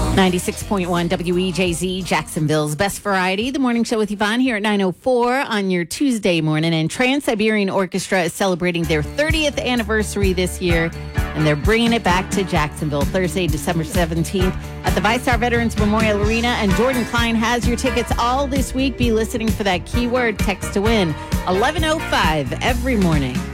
96.1 WEJZ, Jacksonville's best variety. The morning show with Yvonne here at 9:04 on your Tuesday morning. And Trans-Siberian Orchestra is celebrating their 30th anniversary this year, and they're bringing it back to Jacksonville Thursday, December 17th at the VyStar Veterans Memorial Arena. And Jordan Klein has your tickets all this week. Be listening for that keyword text to win 11:05 every morning.